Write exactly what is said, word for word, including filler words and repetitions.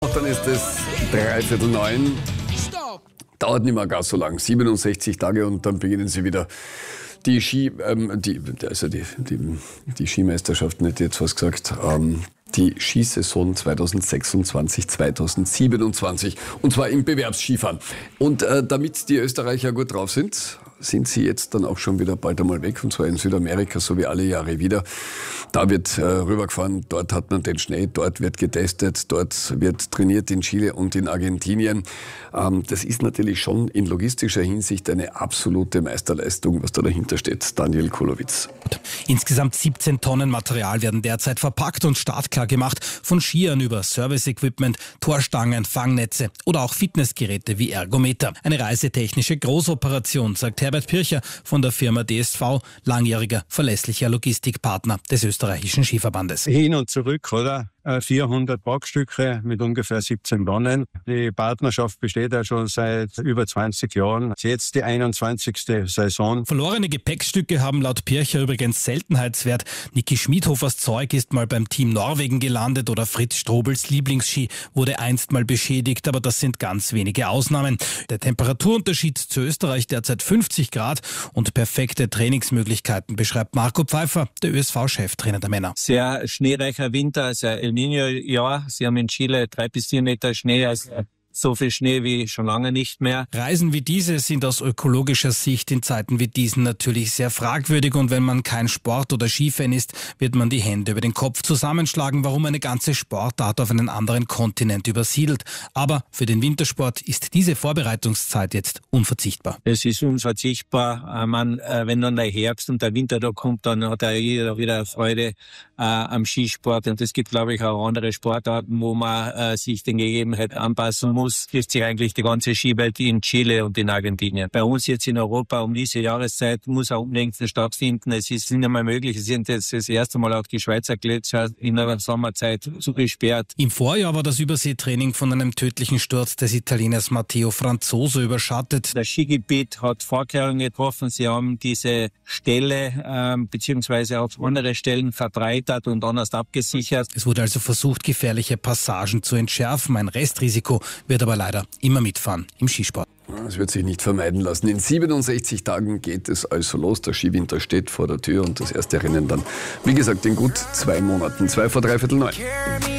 dann ist es dreiviertel neun. Dauert nicht mehr gar so lang, siebenundsechzig Tage und dann beginnen sie wieder. Die Ski, ähm, die, also die, die, die Skimeisterschaft, nicht jetzt was gesagt, ähm, die Skisaison zweitausendsechsundzwanzig zweitausendsiebenundzwanzig und zwar im Bewerbsskifahren. Und äh, damit die Österreicher gut drauf sind, sind sie jetzt dann auch schon wieder bald einmal weg, und zwar in Südamerika, so wie alle Jahre wieder. Da wird äh, rübergefahren, dort hat man den Schnee, dort wird getestet, dort wird trainiert in Chile und in Argentinien. Ähm, das ist natürlich schon in logistischer Hinsicht eine absolute Meisterleistung, was da dahinter steht. Daniel Kulowitz. Insgesamt siebzehn Tonnen Material werden derzeit verpackt und startklar gemacht, von Skiern über Service-Equipment, Torstangen, Fangnetze oder auch Fitnessgeräte wie Ergometer. Eine reisetechnische Großoperation, sagt Herbert Pircher von der Firma D S V, langjähriger verlässlicher Logistikpartner des österreichischen Skiverbandes. Hin und zurück, oder? vierhundert Packstücke mit ungefähr siebzehn Tonnen. Die Partnerschaft besteht ja schon seit über zwanzig Jahren. Jetzt die einundzwanzigste Saison. Verlorene Gepäckstücke haben laut Pircher übrigens Seltenheitswert. Niki Schmidhofers Zeug ist mal beim Team Norwegen gelandet oder Fritz Strobels Lieblingsski wurde einst mal beschädigt, aber das sind ganz wenige Ausnahmen. Der Temperaturunterschied zu Österreich derzeit fünfzig Grad und perfekte Trainingsmöglichkeiten, beschreibt Marco Pfeiffer, der Ö S V-Cheftrainer der Männer. Sehr schneereicher Winter, sehr El Niño-Jahr. Sie haben in Chile drei bis vier Meter Schnee, also so viel Schnee wie schon lange nicht mehr. Reisen wie diese sind aus ökologischer Sicht in Zeiten wie diesen natürlich sehr fragwürdig, und wenn man kein Sport- oder Skifan ist, wird man die Hände über den Kopf zusammenschlagen, warum eine ganze Sportart auf einen anderen Kontinent übersiedelt. Aber für den Wintersport ist diese Vorbereitungszeit jetzt unverzichtbar. Es ist unverzichtbar. Man, wenn dann der Herbst und der Winter da kommt, dann hat er jeder wieder Freude äh, am Skisport. Und es gibt, glaube ich, auch andere Sportarten, wo man äh, sich den Gegebenheiten anpassen muss. Trifft sich eigentlich die ganze Skiwelt in Chile und in Argentinien. Bei uns jetzt in Europa um diese Jahreszeit muss auch unbedingt stattfinden. Es ist nicht mehr möglich. Es sind jetzt das erste Mal auch die Schweizer Gletscher in der Sommerzeit zugesperrt. Im Vorjahr war das Überseetraining von einem tödlichen Sturz des Italieners Matteo Franzoso überschattet. Das Skigebiet hat Vorkehrungen getroffen. Sie haben diese Stelle ähm, beziehungsweise auch andere Stellen verbreitert und anders abgesichert. Es wurde also versucht, gefährliche Passagen zu entschärfen. Ein Restrisiko wird aber leider immer mitfahren im Skisport. Es wird sich nicht vermeiden lassen. In siebenundsechzig Tagen geht es also los. Der Skiwinter steht vor der Tür und das erste Rennen dann, wie gesagt, in gut zwei Monaten. Zwei vor dreiviertel neun.